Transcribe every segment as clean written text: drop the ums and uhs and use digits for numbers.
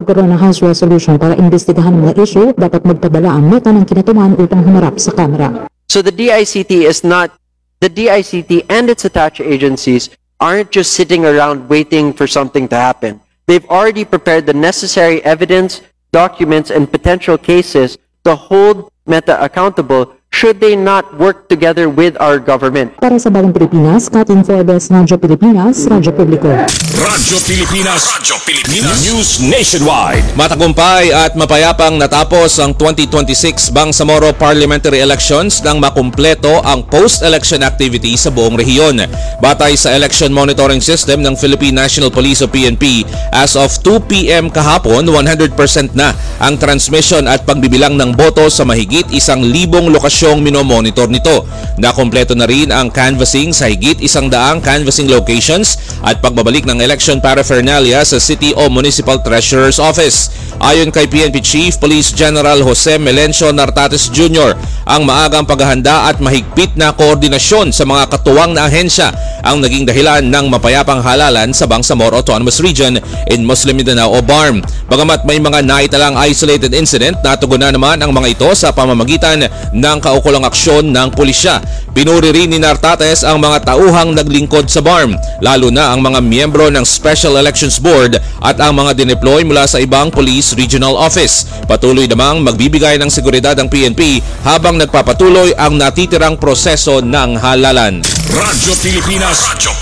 magkaroon ng House Resolution para imbestigahan ang mga issue, dapat magpadala ang meta ng kinatuman upang humarap sa kamera. So the DICT and its attached agencies aren't just sitting around waiting for something to happen. They've already prepared the necessary evidence, documents, and potential cases to hold Meta accountable should they not work together with our government. Para sa Bagong Pilipinas, Katin Forbes, Radyo Pilipinas, Radyo Publiko. Radyo Pilipinas News Nationwide. Matagumpay at mapayapang natapos ang 2026 Bangsamoro Parliamentary Elections nang makumpleto ang post-election activity sa buong rehiyon. Batay sa Election Monitoring System ng Philippine National Police o PNP, as of 2 p.m. kahapon, 100% na ang transmission at pagbibilang ng boto sa mahigit 1,000 lokasyong minomonitor nito. Nakompleto na rin ang canvassing sa higit 100 canvassing locations at pagbabalik ng election paraphernalia sa City o Municipal Treasurer's Office. Ayon kay PNP Chief Police General Jose Melencio Nartates Jr., ang maagang paghahanda at mahigpit na koordinasyon sa mga katuwang na ahensya ang naging dahilan ng mapayapang halalan sa Bangsamoro Autonomous Region in Muslim Mindanao o BARM. Bagamat may mga naitalang isolated incident, natugunan naman ang mga ito sa pamamagitan ng kaukulang aksyon ng pulisya. Pinuri rin ni Nartates ang mga tauhang naglingkod sa BARM, lalo na ang mga miyembro ng Special Elections Board at ang mga dineploy mula sa ibang police regional office. Patuloy namang magbibigay ng seguridad ang PNP habang nagpapatuloy ang natitirang proseso ng halalan. Radyo Pilipinas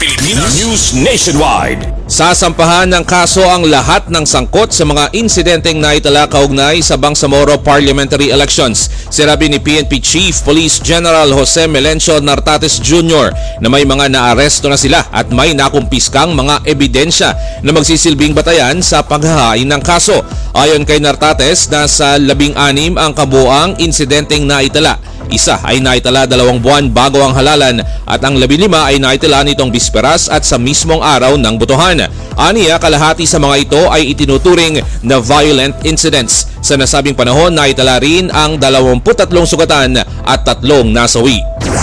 News Nationwide. Sasampahan ng kaso ang lahat ng sangkot sa mga insidenteng naitala kaugnay sa Bangsamoro Parliamentary Elections. Sinabi ni PNP Chief Police General Jose Melencio Nartates Jr. na may mga naaresto na sila at may nakumpiskang mga ebidensya na magsisilbing batayan sa paghahain ng kaso. Ayon kay Nartates, nasa 16 ang kabuuang insidenteng naitala. Isa ay naitala 2 buwan bago ang halalan at ang 15 ay naitala nitong bisperas at sa mismong araw ng botohan. Aniya, kalahati sa mga ito ay itinuturing na violent incidents. Sa nasabing panahon, naitala rin ang 23 sugatan at 3 nasawi.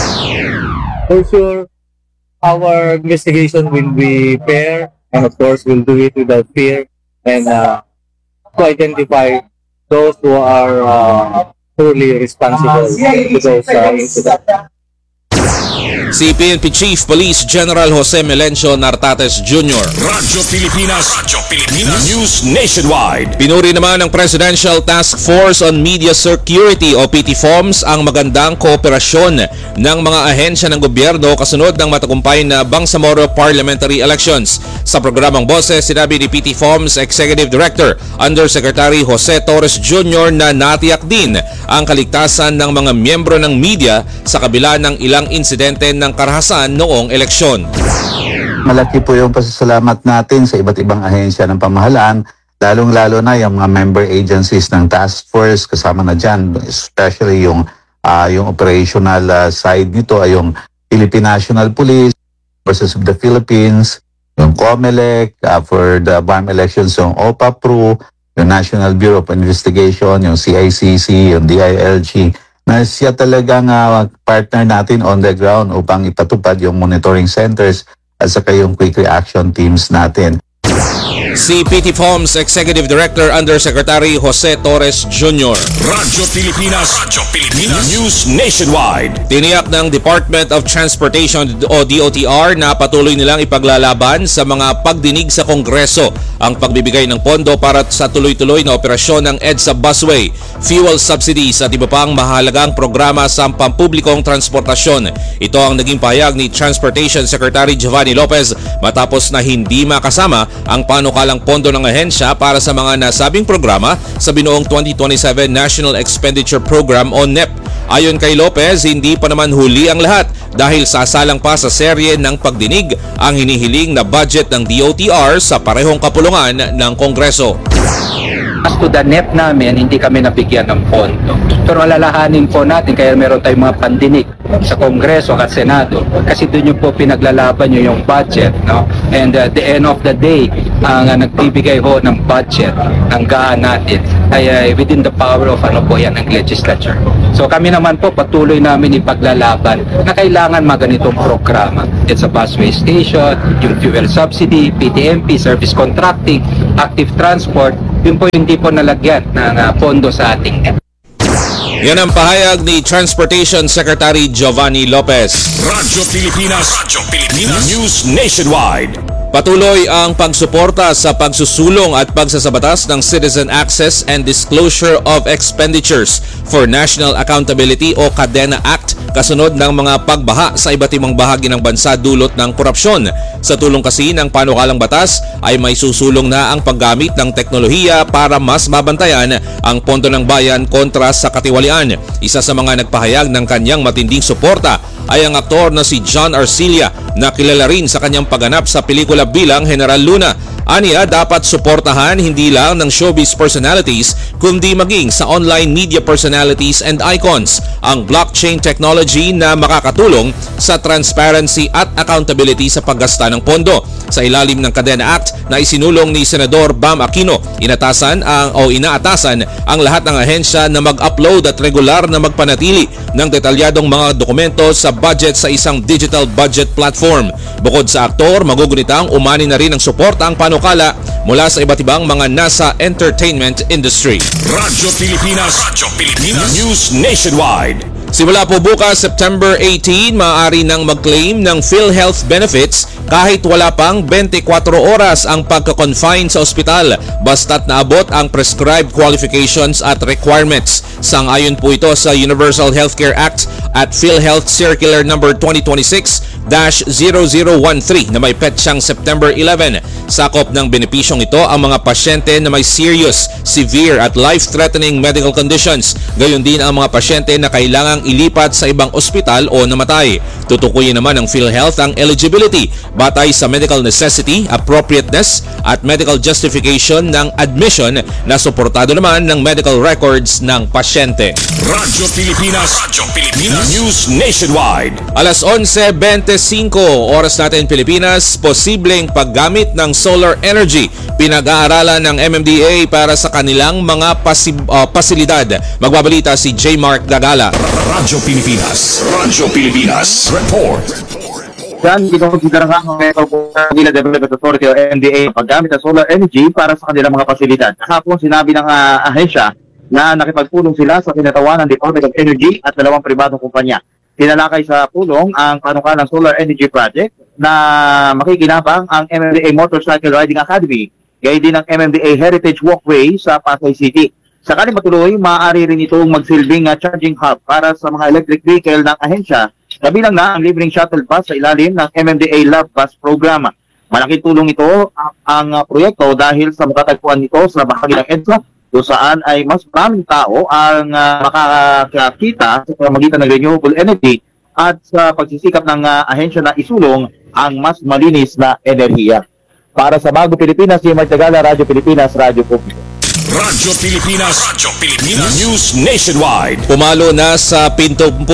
For sure, our investigation will be fair and of course we'll do it without fear and to identify those who are fully responsible to those incidents. Si PNP Chief Police General Jose Melencio Nartates Jr. Radyo Pilipinas News Nationwide. Pinuri naman ng Presidential Task Force on Media Security o PTFOMS ang magandang kooperasyon ng mga ahensya ng gobyerno kasunod ng matagumpay na Bangsamoro Parliamentary Elections. Sa programang Boses, sinabi ni PTFOMS Executive Director Undersecretary Jose Torres Jr. na natiyak din ang kaligtasan ng mga miyembro ng media sa kabila ng ilang insidente ng karahasan noong eleksyon. Malaki po yung pasasalamat natin sa iba't ibang ahensya ng pamahalaan, lalong-lalo na yung mga member agencies ng task force, kasama na dyan, especially yung operational side nito ay yung Philippine National Police versus the Philippines, yung COMELEC, for the BARM elections, yung OPA-PRO, yung National Bureau of Investigation, yung CICC, yung DILG, na siya talagang partner natin on the ground upang ipatupad yung monitoring centers at saka yung quick reaction teams natin. Si PTFOMS Executive Director Undersecretary Jose Torres Jr. Radyo Pilipinas News Nationwide. Tiniyak ng Department of Transportation o DOTR na patuloy nilang ipaglalaban sa mga pagdinig sa Kongreso ang pagbibigay ng pondo para sa tuloy-tuloy na operasyon ng EDSA busway, fuel subsidies at iba pang mahalagang programa sa pampublikong transportasyon. Ito ang naging pahayag ni Transportation Secretary Giovanni Lopez matapos na hindi makasama ang panukalang pondo ng ahensya para sa mga nasabing programa sa binuong 2027 National Expenditure Program o NEP. Ayon kay Lopez, hindi pa naman huli ang lahat dahil sasalang pa sa serye ng pagdinig ang hinihiling na budget ng DOTR sa parehong kapulungan ng Kongreso. As to the NEP namin, hindi kami nabigyan ng pondo. Pero alalahanin po natin, kaya meron tayong mga pandinig sa Kongreso at Senado kasi doon yung po pinaglalaban nyo yung budget, no? And at the end of the day, ang nagbibigay ho ng budget ng GAA natin ay within the power of yan ng legislature. So kami naman po patuloy namin ipaglalaban na kailangan maganitong programa. It's a busway station, yung fuel subsidy, PTMP, service contracting, active transport, yun po hindi po nalagyan ng pondo sa ating NEP. Yan ang pahayag ni Transportation Secretary Giovanni Lopez. Radyo Pilipinas. News Nationwide. Patuloy ang pagsuporta sa pagsusulong at pagsasabatas ng Citizen Access and Disclosure of Expenditures for National Accountability o CADENA Act kasunod ng mga pagbaha sa iba't ibang bahagi ng bansa dulot ng korupsyon. Sa tulong kasi ng panukalang batas ay may susulong na ang paggamit ng teknolohiya para mas mabantayan ang pondo ng bayan kontra sa katiwalian. Isa sa mga nagpahayag ng kanyang matinding suporta ay ang aktor na si John Arcilla na kilala rin sa kanyang pagganap sa pelikula bilang General Luna. Aniya, dapat suportahan hindi lang ng showbiz personalities kundi maging sa online media personalities and icons ang blockchain technology na makakatulong sa transparency at accountability sa paggasta ng pondo. Sa ilalim ng CADENA Act na isinulong ni Senador Bam Aquino, inaatasan ang lahat ng ahensya na mag-upload at regular na magpanatili ng detalyadong mga dokumento sa budget sa isang digital budget platform. Bukod sa aktor, magugunitang umani na rin ang suporta ang panukala mula sa iba't ibang mga nasa entertainment industry. Radyo Pilipinas. News Nationwide. Simula po bukas, September 18, maaari nang mag-claim ng PhilHealth benefits kahit wala pang 24 oras ang pagka-confine sa ospital basta't naabot ang prescribed qualifications at requirements. Sang-ayon po ito sa Universal Healthcare Act at PhilHealth Circular No. 2026-0013 na may petsang September 11. Sakop ng benepisyong ito ang mga pasyente na may serious, severe at life-threatening medical conditions. Gayon din ang mga pasyente na kailangang ilipat sa ibang ospital o namatay. Tutukuyin naman ng PhilHealth ang eligibility batay sa medical necessity, appropriateness at medical justification ng admission na suportado naman ng medical records ng pasyente. Radyo Pilipinas. News Nationwide. Alas 11:25 oras natin Pilipinas, posibleng paggamit ng solar energy pinag-aaralan ng MMDA para sa kanilang mga pasilidad. Magbabalita si J. Mark Gagala. Radyo Pilipinas. Report. Yan, kinukonsidera nga ng Manila Development Authority o MDA paggamit ng solar energy para sa kanilang mga pasilidad. Kahapon sinabi ng ahensya na nakipagpulong sila sa kinatawan ng Department of Energy at dalawang pribadong kumpanya. Tinalakay sa pulong ang panukalang Solar Energy Project na makikinabang ang MMDA Motorcycle Riding Academy, gayon din ang MMDA Heritage Walkway sa Pasay City. Sakali matuloy, maaari rin itong magsilbing charging hub para sa mga electric vehicle ng ahensya, kabilang na ang libreng shuttle bus sa ilalim ng MMDA Love Bus Program. Malaking tulong ito ang proyekto dahil sa matatagpuan nito sa bahagi ng EDSA kung saan ay mas maraming tao ang makakakita sa pamamagitan ng renewable energy at sa pagsisikap ng ahensya na isulong ang mas malinis na enerhiya. Para sa Bago Pilipinas, si Magtagala, Radyo Pilipinas, Radyo Publiko. Radyo Pilipinas. News Nationwide. Pumalo na sa 77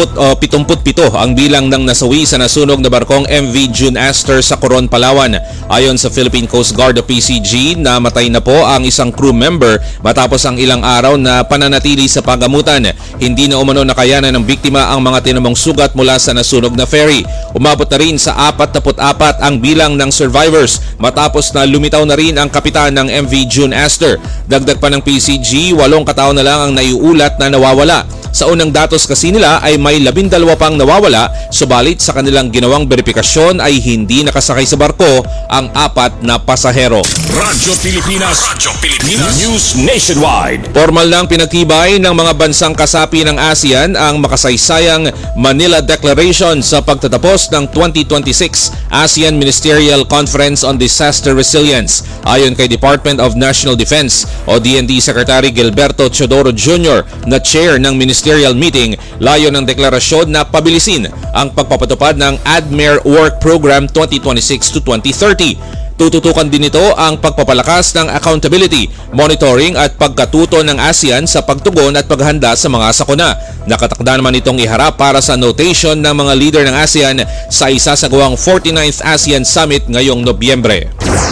ang bilang ng nasawi sa nasunog na barkong MV June Aster sa Coron, Palawan. Ayon sa Philippine Coast Guard o PCG, namatay na po ang isang crew member matapos ang ilang araw na pananatili sa pagamutan. Hindi na umano nakayanan ng biktima ang mga tinamong sugat mula sa nasunog na ferry. Umabot na rin sa 44 ang bilang ng survivors matapos na lumitaw na rin ang kapitan ng MV June Aster. Dagdag pa ng PCG, 8 katao na lang ang naiulat na nawawala. Sa unang datos kasi nila ay may 12 pang nawawala, subalit sa kanilang ginawang verifikasyon ay hindi nakasakay sa barko ang 4 na pasahero. Radyo Pilipinas. News Nationwide. Formal nang pinagtibay ng mga bansang kasapi ng ASEAN ang makasaysayang Manila Declaration sa pagtatapos ng 2026 ASEAN Ministerial Conference on Disaster Resilience. Ayon kay Department of National Defense o DND Secretary Gilberto Teodoro Jr. na chair ng ministerial meeting, layo ng deklarasyon na pabilisin ang pagpapatupad ng ADMER Work Program 2026 to 2030. Tututukan din ito ang pagpapalakas ng accountability, monitoring at pagkatuto ng ASEAN sa pagtugon at paghanda sa mga sakuna. Nakatakda naman itong iharap para sa notation ng mga leader ng ASEAN sa isasagawang 49th ASEAN Summit ngayong Nobyembre.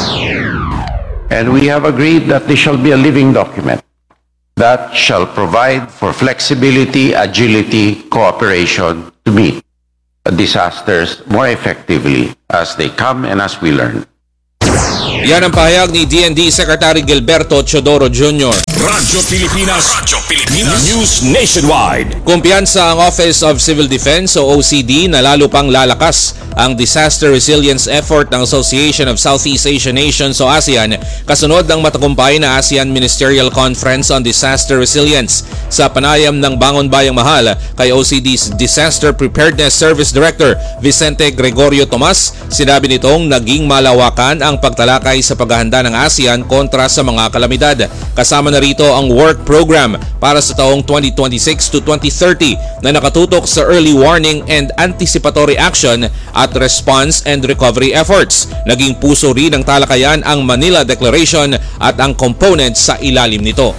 And we have agreed that this shall be a living document that shall provide for flexibility, agility, cooperation to meet disasters more effectively as they come and as we learn. Yan ang pahayag ni DND Secretary Gilberto Teodoro Jr. Radyo Pilipinas. News Nationwide. Kumpiyansa ang Office of Civil Defense o OCD na lalo pang lalakas ang disaster resilience effort ng Association of Southeast Asian Nations o ASEAN kasunod ng matagumpay na ASEAN Ministerial Conference on Disaster Resilience. Sa panayam ng Bangon Bayang Mahal kay OCD's Disaster Preparedness Service Director Vicente Gregorio Tomas, sinabi nitong naging malawakan ang pagtalakay sa paghahanda ng ASEAN kontra sa mga kalamidad. Kasama na rito ang work program para sa taong 2026 to 2030 na nakatutok sa early warning and anticipatory action at response and recovery efforts. Naging puso rin ng talakayan ang Manila Declaration at ang components sa ilalim nito.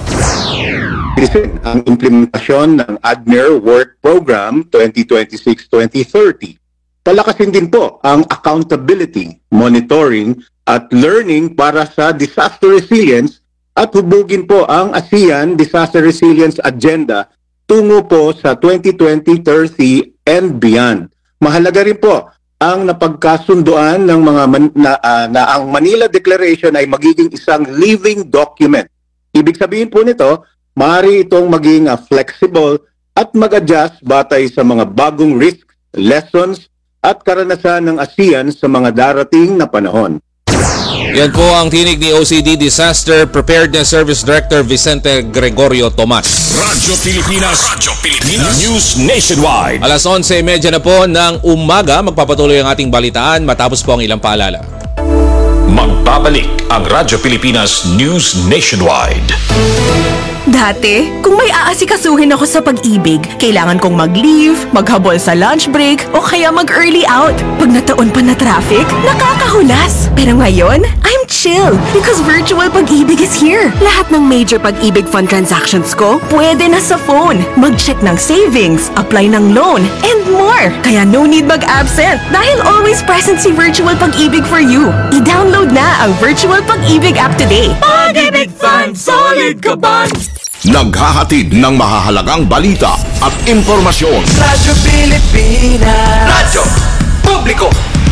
Ang implementasyon ng ADMIR Work Program 2026-2030. Palakasin din po ang accountability, monitoring at learning para sa disaster resilience at hubugin po ang ASEAN Disaster Resilience Agenda tungo po sa 2020-30 and beyond. Mahalaga rin po ang napagkasunduan ng mga na ang Manila Declaration ay magiging isang living document. Ibig sabihin po nito, maaari itong maging flexible at mag-adjust batay sa mga bagong risks, lessons at karanasan ng ASEAN sa mga darating na panahon. Yan po ang tinig ni OCD Disaster Preparedness Service Director Vicente Gregorio Tomas. Radyo Pilipinas. News Nationwide. Alas 11:30 na po ng umaga, magpapatuloy ang ating balitaan matapos po ang ilang paalala. Magbabalik ang Radyo Pilipinas News Nationwide. Dati, kung may aasikasuhin ako sa pag-ibig, kailangan kong mag-leave, maghabol sa lunch break, o kaya mag-early out. Pag nataon pa na traffic, nakakahulas. Pero ngayon, I'm chill because virtual pag-ibig is here. Lahat ng major pag-ibig fund transactions ko, pwede na sa phone. Mag-check ng savings, apply ng loan, and more. Kaya no need mag-absent dahil always present si virtual pag-ibig for you. I-download na ang virtual pag-ibig app today. Pag-ibig Fund, solid ka ba? Naghahatid ng mahahalagang balita at impormasyon. Radyo Pilipinas. Radyo Publiko.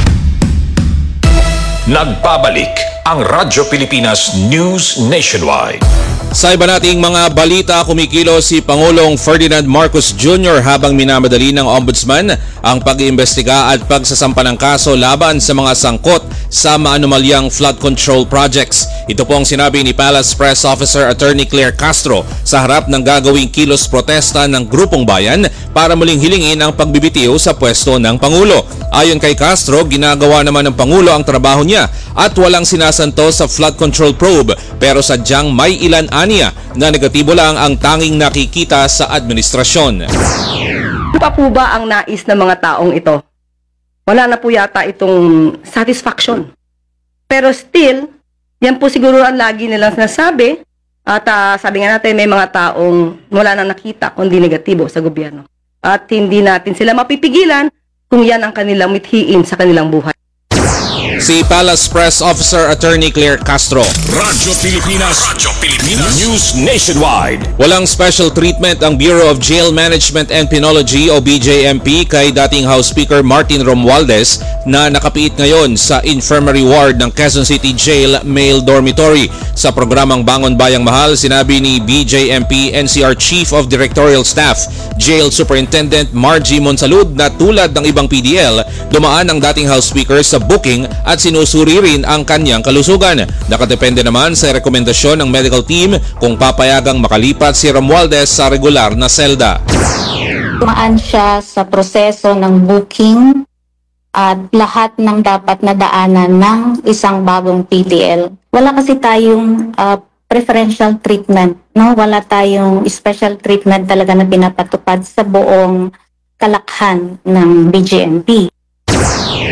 Nagbabalik ang Radyo Pilipinas News Nationwide. Sa iba nating mga balita, kumikilo si Pangulong Ferdinand Marcos Jr. habang minamadali ng Ombudsman ang pag-iimbestiga at pagsasampa ng kaso laban sa mga sangkot sa maanumalyang flood control projects. Ito po ang sinabi ni Palace Press Officer Attorney Claire Castro sa harap ng gagawing kilos protesta ng Grupong Bayan para muling hilingin ang pagbibitiw sa pwesto ng Pangulo. Ayon kay Castro, ginagawa naman ng Pangulo ang trabaho niya at walang sinasanto sa flood control probe, pero sadyang may ilan aniya na negatibo lang ang tanging nakikita sa administrasyon. Ano pa po ba ang nais ng mga taong ito? Wala na po yata itong satisfaction. Pero still, yan po siguro ang lagi nilang sinasabi. At sabi nga natin, may mga taong wala na nakita kundi negatibo sa gobyerno. At hindi natin sila mapipigilan kung yan ang kanilang mithiin sa kanilang buhay. Si Palace Press Officer Attorney Claire Castro. Radyo Pilipinas. News Nationwide. Walang special treatment ang Bureau of Jail Management and Penology o BJMP kay dating House Speaker Martin Romualdez na nakapiit ngayon sa infirmary ward ng Quezon City Jail Male Dormitory. Sa programang Bangon Bayang Mahal, sinabi ni BJMP NCR Chief of Directorial Staff Jail Superintendent Margie Monsalud na tulad ng ibang PDL, dumaan ang dating House Speaker sa booking at sinusuri rin ang kanyang kalusugan. Nakadepende naman sa rekomendasyon ng medical team kung papayagang makalipat si Romualdez sa regular na selda. Tumaan siya sa proseso ng booking at lahat ng dapat na daanan ng isang bagong PDL. Wala kasi tayong preferential treatment, no? Wala tayong special treatment talaga na pinapatupad sa buong kalakhan ng BJMP.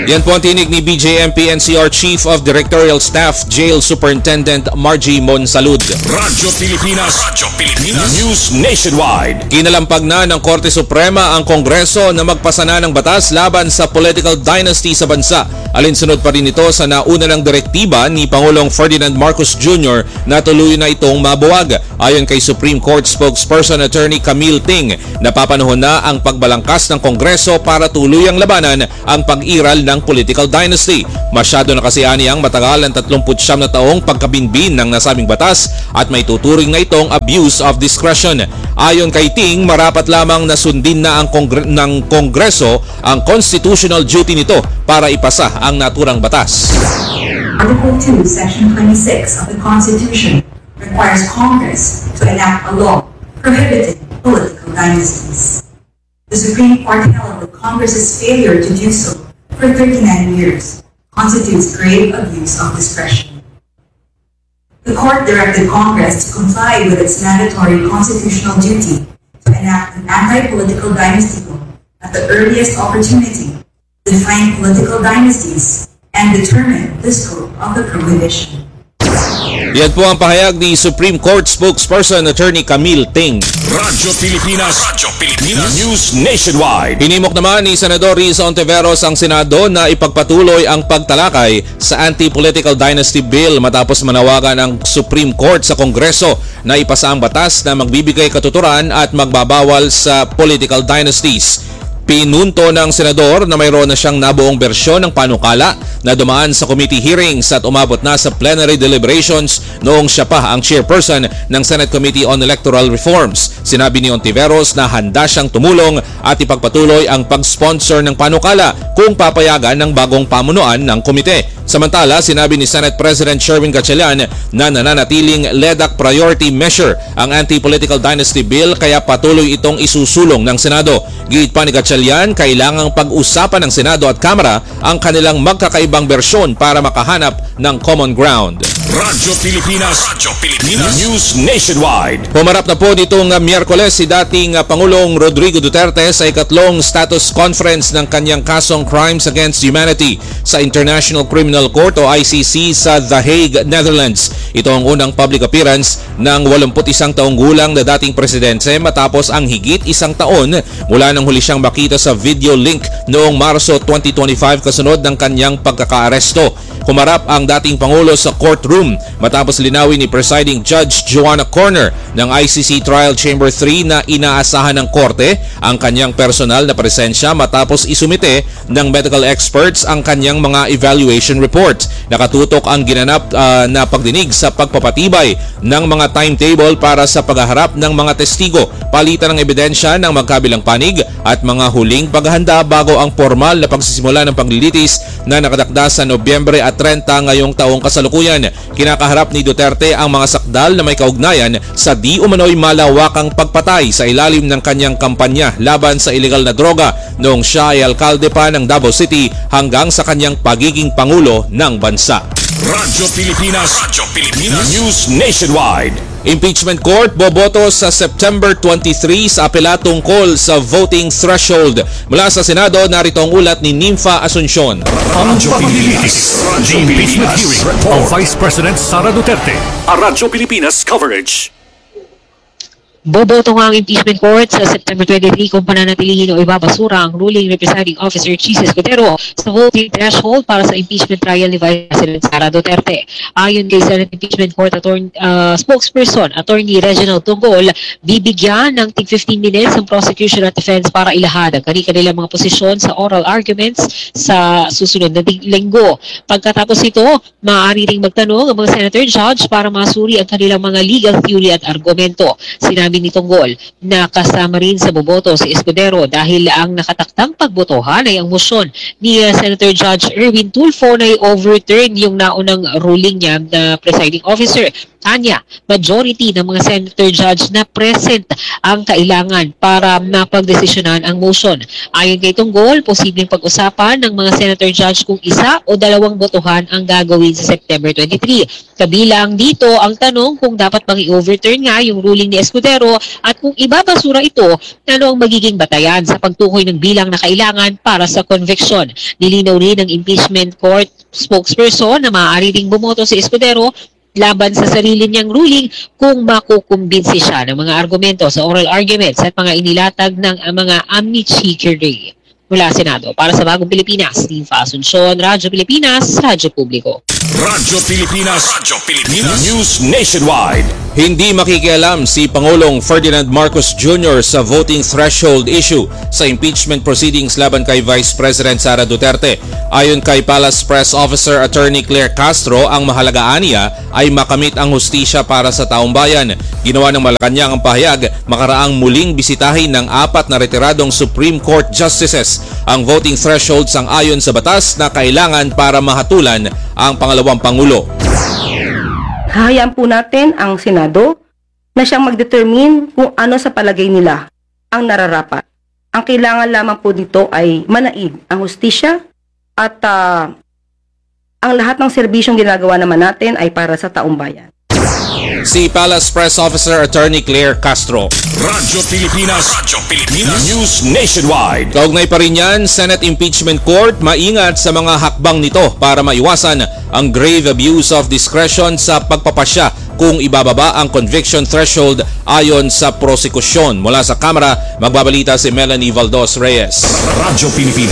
Yan po ang tinig ni BJMP NCR Chief of Directorial Staff, Jail Superintendent Margie Monsalud. Radyo Pilipinas. News Nationwide. Kinalampag na ng Korte Suprema ang Kongreso na magpasa na ng batas laban sa political dynasty sa bansa. Alinsunod pa rin ito sa nauna ng direktiba ni Pangulong Ferdinand Marcos Jr. na tuloy na itong mabuwag. Ayon kay Supreme Court spokesperson Attorney Camille Ting, napapanahon na ang pagbalangkas ng Kongreso para tuluyang labanan ang pag-iral ng political dynasty. Masyado na kasi ang matagal ang 39 na taong pagkabinbin ng nasabing batas at may tuturing na itong abuse of discretion. Ayon kay Ting, marapat lamang na sundin na ng Kongreso ang constitutional duty nito para ipasa ang naturang batas. Article 2, Section 26 of the Constitution requires Congress to enact a law prohibiting political dynasties. The Supreme Court held that Congress's failure to do so for 39 years constitutes grave abuse of discretion. The court directed Congress to comply with its mandatory constitutional duty to enact an anti-political dynasty law at the earliest opportunity, define political dynasties, and determine the scope of the prohibition. Yan po ang pahayag ni Supreme Court spokesperson Attorney Camille Ting. Radyo Pilipinas. News Nationwide. Hinimok naman ni Senador Risa Ontiveros ang Senado na ipagpatuloy ang pagtalakay sa anti-political dynasty bill matapos manawagan ang Supreme Court sa Kongreso na ipasa ang batas na magbibigay katuturan at magbabawal sa political dynasties. Pinunto ng senador na mayroon na siyang nabuong bersyon ng panukala na dumaan sa committee hearings at umabot na sa plenary deliberations noong siya pa ang chairperson ng Senate Committee on Electoral Reforms. Sinabi ni Ontiveros na handa siyang tumulong at ipagpatuloy ang pag-sponsor ng panukala kung papayagan ng bagong pamunuan ng komite. Samantala, sinabi ni Senate President Sherwin Gatchalian na nananatiling LEDAC priority measure ang anti-political dynasty bill kaya patuloy itong isusulong ng Senado. Giit pa ni Gatchalian, kailangang pag-usapan ng Senado at Kamara ang kanilang magkakaibang bersyon para makahanap ng common ground. Radyo Pilipinas. News Nationwide. Pumarap na po nitong Miyerkules si dating Pangulong Rodrigo Duterte sa ikatlong status conference ng kanyang kasong Crimes Against Humanity sa International Criminal Court o ICC sa The Hague, Netherlands. Ito ang unang public appearance ng 81 taong gulang na dating presidente matapos ang higit isang taon mula nang huli siyang makita sa video link noong Marso 2025 kasunod ng kanyang pagkakaaresto. Humarap ang dating Pangulo sa courtroom matapos linawin ni Presiding Judge Joanna Corner ng ICC Trial Chamber 3 na inaasahan ng korte ang kanyang personal na presensya matapos isumite ng medical experts ang kanyang mga evaluation report. Nakatutok ang ginanap na pagdinig sa pagpapatibay ng mga timetable para sa paghaharap ng mga testigo, palitan ng ebidensya ng magkabilang panig at mga huling paghahanda bago ang formal na pagsisimula ng paglilitis na nakadakda sa Nobyembre at 30 ngayong taong kasalukuyan. Kinakaharap ni Duterte ang mga sakdal na may kaugnayan sa di umano'y malawakang pagpatay sa ilalim ng kanyang kampanya laban sa illegal na droga noong siya ay alkalde pa ng Davao City hanggang sa kanyang pagiging Pangulo ng bansa. Radyo Pilipinas. News Nationwide. Impeachment Court boboto sa September 23 sa apela tungkol sa voting threshold. Mula sa Senado, narito ang ulat ni Nympha Asuncion. Ang Pilipinas. The impeachment hearing of Vice President Sara Duterte. A Radyo Pilipinas coverage. Boboto nga ang impeachment court sa September 23 kung pananatilihin o ibabasura ang ruling ni Presiding Officer Chis Escudero sa voting threshold para sa impeachment trial ni Vice President Sara Duterte. Ayon kay Senate Impeachment Court spokesperson Attorney Reginald Tunggol, bibigyan ng tig 15 minutes ang prosecution at defense para ilahad ang kanilang mga posisyon sa oral arguments sa susunod na linggo. Pagkatapos ito, maaari ring magtanong ang mga senator judge para masuri ang kanilang mga legal theory at argumento. Sinabi ni Tunggol na kasama rin sa boboto si Escudero dahil ang nakataktang pagbotohan ay ang motion ni Senator Judge Erwin Tulfo na i-overturn yung naunang ruling niya na presiding officer. Anya, majority ng mga senator judge na present ang kailangan para mapagdesisyonan ang motion. Ayon kay Tunggol, posibleng pag-usapan ng mga senator judge kung isa o dalawang botohan ang gagawin sa September 23. Kabilang dito ang tanong kung dapat bang i-overturn nga yung ruling ni Escudero Escudero at kung ibabasura ito, ano ang magiging batayan sa pagtukoy ng bilang na kailangan para sa conviction. Nilinaw rin ng impeachment court spokesperson na maaari ring bumoto si Escudero laban sa sarili niyang ruling kung makukumbinsi siya ng mga argumento sa oral arguments at mga inilatag ng mga amici curiae. Mula Senado, para sa Bagong Pilipinas, Steve Asuncion, Radyo Pilipinas, Radyo Publiko. Radyo Pilipinas, News Nationwide. Hindi makikialam si Pangulong Ferdinand Marcos Jr. sa voting threshold issue sa impeachment proceedings laban kay Vice President Sara Duterte. Ayon kay Palace Press Officer Attorney Claire Castro, ang mahalagaan niya ay makamit ang hustisya para sa taong bayan. Ginawa ng Malacanang ang pahayag makaraang muling bisitahin ng 4 na retiradong Supreme Court Justices ang voting threshold sang-ayon sa batas na kailangan para mahatulan ang pangalawang Pangulo. Hahayaan po natin ang Senado na siyang mag-determine kung ano sa palagay nila ang nararapat. Ang kailangan lamang po dito ay manaig ang hustisya at ang lahat ng serbisyong ginagawa naman natin ay para sa taong bayan. Si Palace Press Officer Attorney Claire Castro. Radyo Pilipinas, News Nationwide. Kaugnay pa rin yan, Senate Impeachment Court maingat sa mga hakbang nito para maiwasan ang grave abuse of discretion sa pagpapasya kung ibababa ang conviction threshold ayon sa prosekusyon. Mula sa Kamara, magbabalita si Melanie Valdos Reyes. Radyo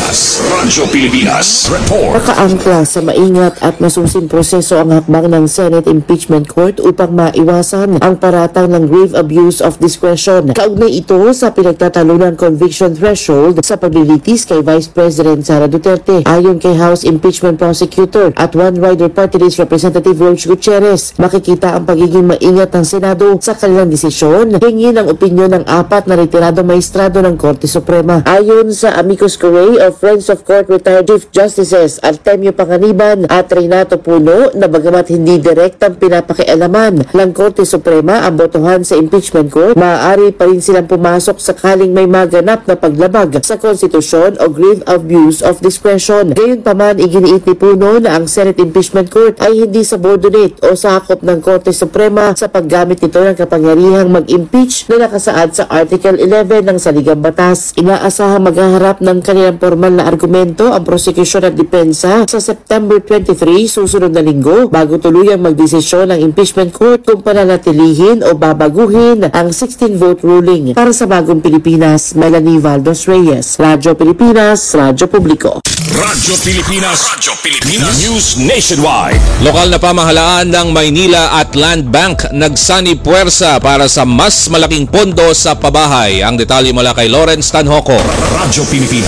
Pilipinas, report. Nakaangkla sa maingat at masusing proseso ang hakbang ng Senate Impeachment Court upang maiwasan ang paratang ng grave abuse of discretion. Kaugnay ito sa pinagtatalunan conviction threshold sa paglilitis kay Vice President Sara Duterte. Ayon kay House Impeachment Prosecutor at One Rider Party List Representative Roach Gutierrez, makikita ang pagiging maingat ng Senado sa kanilang desisyon, hingi ng opinyon ng 4 na retiradong maestrado ng Korte Suprema. Ayon sa amicus curiae of Friends of Court Retired Chief Justices Artemio Panganiban at Renato Puno, na bagamat hindi direktang pinapakialaman ng Korte Suprema ang botohan sa impeachment court, maaari pa rin silang pumasok sakaling may maganap na paglabag sa konstitusyon o grave abuse of discretion. Gayunpaman, iginiit ni Puno na ang Senate Impeachment Court ay hindi subordinate o sakop ng Korte Suprema sa paggamit nito ng kapangyarihang mag-impeach na nakasaad sa Article 11 ng Saligang Batas. Inaasahang maghaharap ng kanilang formal na argumento ang prosecution at depensa sa September 23, susunod na linggo, bago tuluyang magdesisyon ng impeachment court kung pananatilihin o babaguhin ang 16-vote ruling. Para sa Bagong Pilipinas, Melanie Valdos Reyes, Radyo Pilipinas, Radyo Publiko. Radyo Pilipinas, News Nationwide. Lokal na pamahalaan ng Maynila at Land Bank nagsani puwersa para sa mas malaking pondo sa pabahay. Ang detalye mula kay Lawrence Tanhoco. Radyo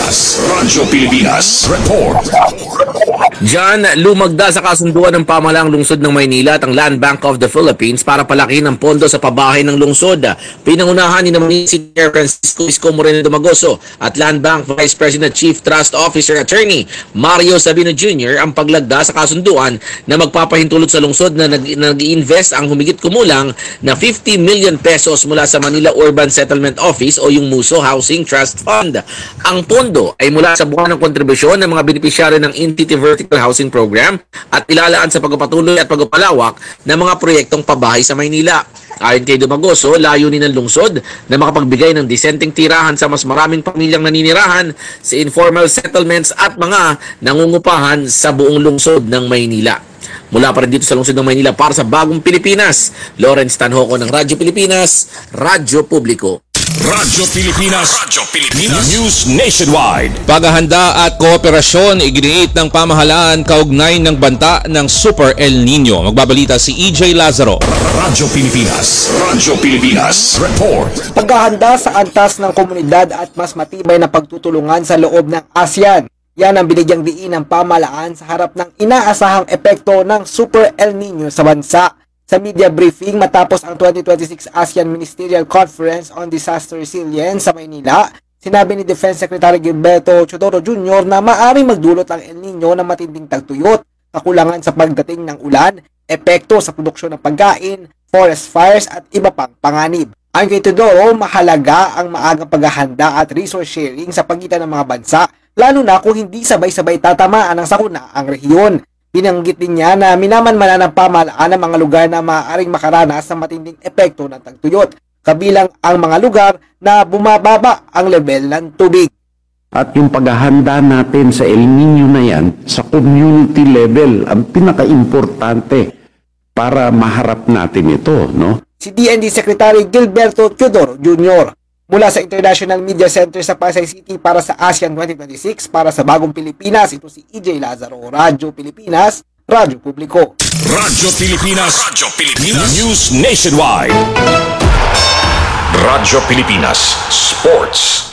Pilipinas, report. Diyan, lumagda sa kasunduan ng pamahalaang lungsod ng Maynila at ang Land Bank of the Philippines para palakihin ang pondo sa pabahay ng lungsod. Pinangunahan ni naman si Mayor Francisco Isko Moreno Dumagoso at Land Bank Vice President Chief Trust Officer Attorney Mario Sabino Jr. ang paglagda sa kasunduan na magpapahintulot sa lungsod na nag-i-invest ang humigit kumulang na 50 million pesos mula sa Manila Urban Settlement Office o yung MUSO Housing Trust Fund. Ang pondo ay mula sa buwan ng kontribusyon ng mga benepisyaryo ng Entity Vertical Housing Program at ilalaan sa pagpapatuloy at pagpapalawak ng mga proyektong pabahay sa Maynila. Ayon kay Dumagoso, layunin ng lungsod na makapagbigay ng disenteng tirahan sa mas maraming pamilyang naninirahan sa informal settlements at mga nangungupahan sa buong lungsod ng Maynila. Mula pa rin dito sa lungsod ng Maynila para sa Bagong Pilipinas, Lawrence Tanhoco ng Radyo Pilipinas, Radyo Publiko. Radyo Pilipinas, News Nationwide. Paghahanda at kooperasyon iginiit ng pamahalaan kaugnay ng banta ng Super El Nino. Magbabalita si EJ Lazaro. Radyo Pilipinas, report. Paghahanda sa antas ng komunidad at mas matibay na pagtutulungan sa loob ng ASEAN. Yan ang binigyang diin ng pamahalaan sa harap ng inaasahang epekto ng Super El Nino sa bansa. Sa media briefing matapos ang 2026 ASEAN Ministerial Conference on Disaster Resilience sa Maynila, sinabi ni Defense Secretary Gilberto Chodoro Jr. na maaaring magdulot ang El Nino ng matinding tagtuyot, kakulangan sa pagdating ng ulan, epekto sa produksyon ng pagkain, forest fires at iba pang panganib. Ayon kay Chodoro, mahalaga ang maagang paghahanda at resource sharing sa pagitan ng mga bansa, lalo na kung hindi sabay-sabay tatamaan ng sakuna ang rehiyon. Binanggit din niya na minamanmanan ng pamahalaan ang mga lugar na maaaring makaranas ng matinding epekto ng tagtuyot. kabilang ang mga lugar na bumababa ang level ng tubig. At yung paghahanda natin sa El Nino na yan, sa community level, ang pinaka-importante para maharap natin ito, no? Si DND Secretary Gilberto Teodoro Jr. mula sa International Media Center sa Pasay City para sa ASEAN 2026 para sa Bagong Pilipinas. Ito si EJ Lazaro, Radyo Pilipinas, Radyo Publiko. Radyo Pilipinas. Radyo Pilipinas. News Nationwide. Radyo Pilipinas. Sports.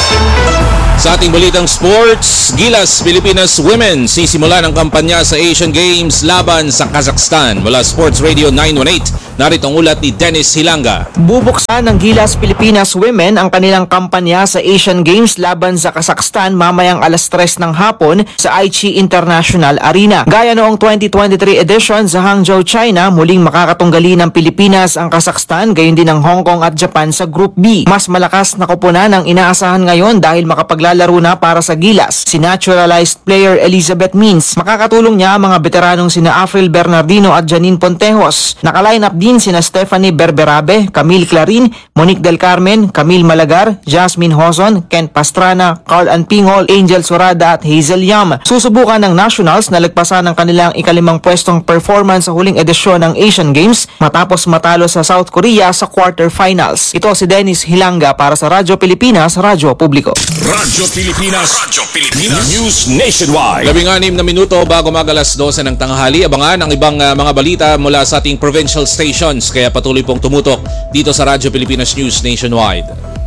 Sa ating balitang sports, Gilas Pilipinas Women sisimulan ang kampanya sa Asian Games laban sa Kazakhstan. Mula Sports Radio 918, narito ang ulat ni Dennis Hilanga. Bubuksan ng Gilas Pilipinas Women ang kanilang kampanya sa Asian Games laban sa Kazakhstan mamayang alas 3 ng hapon sa Aichi International Arena. Gaya noong 2023 edition sa Hangzhou, China, muling makakatunggali ng Pilipinas ang Kazakhstan, gayon din ang Hong Kong at Japan sa Group B. Mas malakas na koponan ang inaasahan ngayon dahil makapaglalaro na para sa Gilas si naturalized player Elizabeth Means. Makakatulong niya ang mga veteranong sina Afril Bernardino at Janine Pontejos. Naka-line up din sina Stephanie Berberabe, Camille Clarin, Monique Del Carmen, Camille Malagar, Jasmine Hoson, Kent Pastrana, Carl Anpingol, Angel Sorada at Hazel Yam. Susubukan ng Nationals na lagpasan ng kanilang ikalimang pwestong performance sa huling edisyon ng Asian Games matapos matalo sa South Korea sa quarterfinals. Ito si Dennis Hilanga para sa Radyo Pilipinas, Radyo Publiko. Radyo Pilipinas. Radyo Pilipinas. News Nationwide. 16 na minuto bago mag-alas 12 ng tanghali. Abangan ang ibang mga balita mula sa ating provincial stations. Kaya patuloy pong tumutok dito sa Radyo Pilipinas News Nationwide.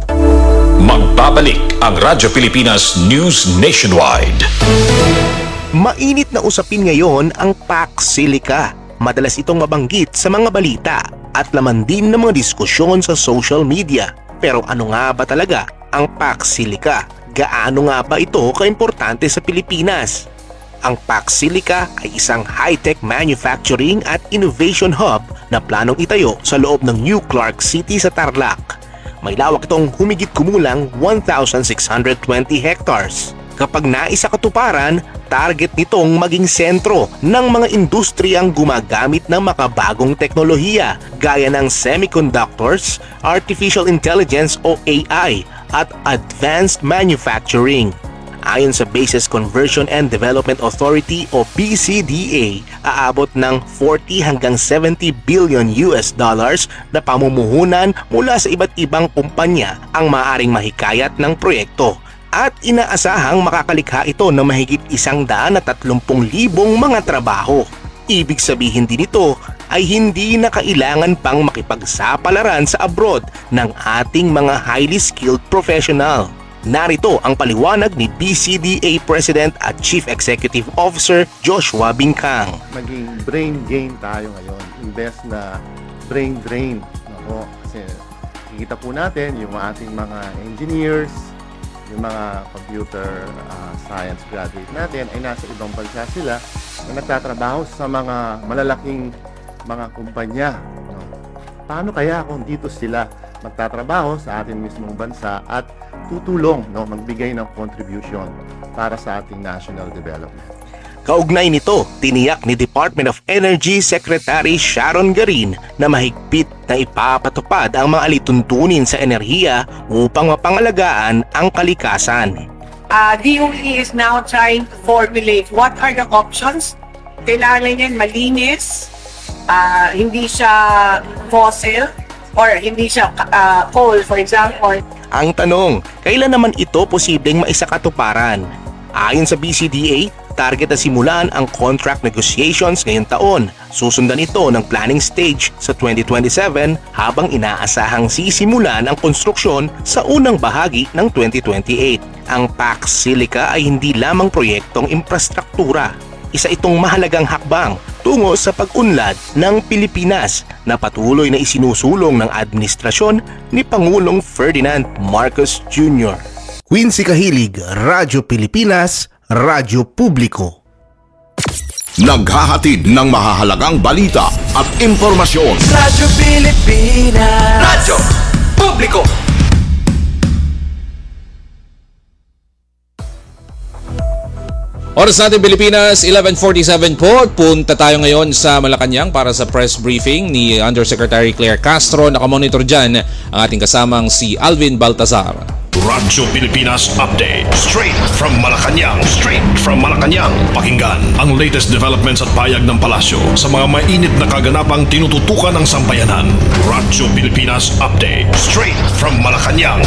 Magbabalik ang Radyo Pilipinas News Nationwide. Mainit na usapin ngayon ang Pax Silica. Madalas itong mabanggit sa mga balita at laman din ng mga diskusyon sa social media. Pero ano nga ba talaga ang Pax Silica? Gaano nga ba ito kaimportante sa Pilipinas? Ang Pax Silica ay isang high-tech manufacturing at innovation hub na planong itayo sa loob ng New Clark City sa Tarlac. May lawak itong humigit kumulang 1,620 hectares. Kapag naisa katuparan, target nitong maging sentro ng mga industriyang gumagamit ng makabagong teknolohiya gaya ng semiconductors, artificial intelligence o AI at advanced manufacturing. Ayon sa Bases Conversion and Development Authority o BCDA, aabot ng 40 hanggang 70 billion US dollars na pamumuhunan mula sa iba't ibang kumpanya ang maaaring mahikayat ng proyekto. At inaasahang makakalikha ito ng mahigit 130,000 mga trabaho. Ibig sabihin din ito ay hindi na kailangan pang makipagsapalaran sa abroad ng ating mga highly skilled professional. Narito ang paliwanag ni BCDA President at Chief Executive Officer Joshua Bingkang. Maging brain gain tayo ngayon, imbes na brain drain. Ako, kasi kikita po natin yung ating mga engineers, yung mga computer science graduate natin ay nasa ibang bansa sila na nagtatrabaho sa mga malalaking mga kumpanya. Paano kaya kung dito sila magtatrabaho sa ating mismong bansa at tutulong, magbigay ng contribution para sa ating national development? Kaugnay nito, tiniyak ni Department of Energy Secretary Sharon Garin na mahigpit na ipapatupad ang mga alituntunin sa enerhiya upang mapangalagaan ang kalikasan. DOE is now trying to formulate what are the options. Kailangan yan malinis, hindi siya fossil, or hindi siya coal, for example. Ang tanong, kailan naman ito posibleng maisakatuparan? Ayon sa BCDA, target na simulan ang contract negotiations ngayong taon. Susundan ito ng planning stage sa 2027 habang inaasahang sisimulan ang konstruksyon sa unang bahagi ng 2028. Ang Pax Silica ay hindi lamang proyektong infrastruktura. Isa itong mahalagang hakbang tungo sa pag-unlad ng Pilipinas na patuloy na isinusulong ng administrasyon ni Pangulong Ferdinand Marcos Jr. Quincy Kahilig, Radyo Pilipinas, Radyo Publiko. Naghahatid ng mahahalagang balita at impormasyon. Radyo Pilipinas, Radyo Publiko. Oras natin Pilipinas, 11:47 po. Punta tayo ngayon sa Malacanang para sa press briefing ni Undersecretary Claire Castro. Nakamonitor dyan ang ating kasamang si Alvin Baltazar. Radyo Pilipinas Update. Straight from Malacanang. Pakinggan ang latest developments at payag ng palasyo sa mga mainit na kaganapang tinututukan ng sambayanan. Radyo Pilipinas Update. Straight from Malacanang.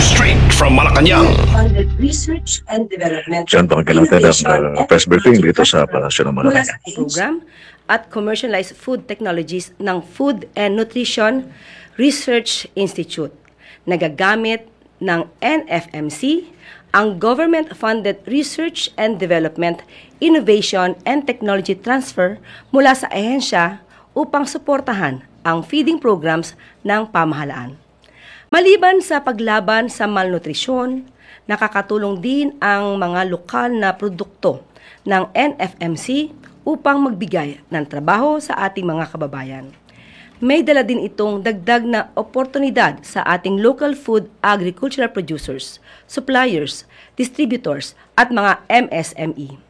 Research and Development. Diyan pakinggan natin ang press briefing dito sa Palasyo ng Malacanang. Program at Commercialized Food Technologies ng Food and Nutrition Research Institute. Nagagamit ng NFMC ang government-funded research and development, innovation and technology transfer mula sa ahensya upang suportahan ang feeding programs ng pamahalaan. Maliban sa paglaban sa malnutrisyon, nakakatulong din ang mga lokal na produkto ng NFMC upang magbigay ng trabaho sa ating mga kababayan. May dala din itong dagdag na oportunidad sa ating local food agricultural producers, suppliers, distributors at mga MSME.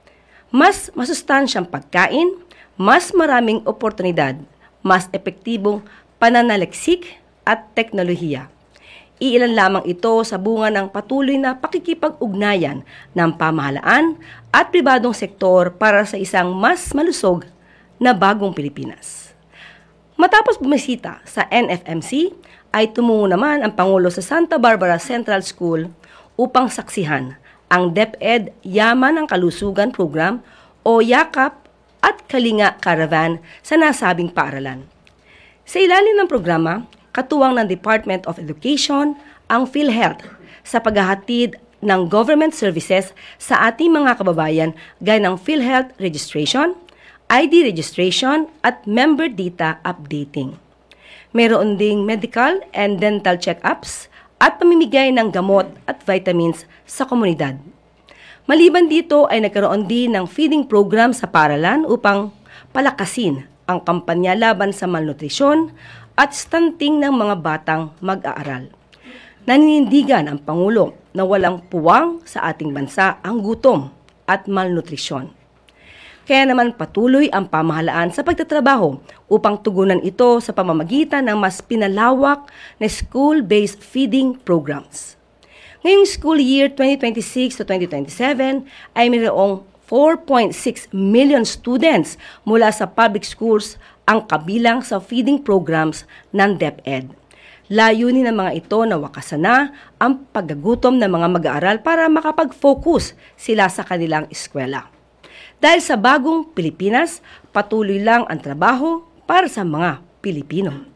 Mas masustansyang pagkain, mas maraming oportunidad, mas epektibong pananaliksik at teknolohiya. Iilan lamang ito sa bunga ng patuloy na pakikipag-ugnayan ng pamahalaan at pribadong sektor para sa isang mas malusog na bagong Pilipinas. Matapos bumisita sa NFMC, ay tumungo naman ang Pangulo sa Santa Barbara Central School upang saksihan ang DepEd Yaman ng Kalusugan Program o YAKAP at Kalinga Caravan sa nasabing paaralan. Sa ilalim ng programa, katuwang ng Department of Education ang PhilHealth sa paghahatid ng government services sa ating mga kababayan gaya ng PhilHealth registration, ID registration at member data updating. Mayroon ding medical and dental check-ups at pamimigay ng gamot at vitamins sa komunidad. Maliban dito ay nagkaroon din ng feeding program sa paaralan upang palakasin ang kampanya laban sa malnutrisyon at stunting ng mga batang mag-aaral. Naninindigan ang Pangulo na walang puwang sa ating bansa ang gutom at malnutrisyon. Kaya naman patuloy ang pamahalaan sa pagtatrabaho upang tugunan ito sa pamamagitan ng mas pinalawak na school-based feeding programs. Ngayong school year 2026 to 2027 ay mayroong 4.6 million students mula sa public schools ang kabilang sa feeding programs ng DepEd. Layunin ng mga ito na wakasan na ang paggagutom ng mga mag-aaral para makapag-focus sila sa kanilang eskwela. Dahil sa bagong Pilipinas, patuloy lang ang trabaho para sa mga Pilipino.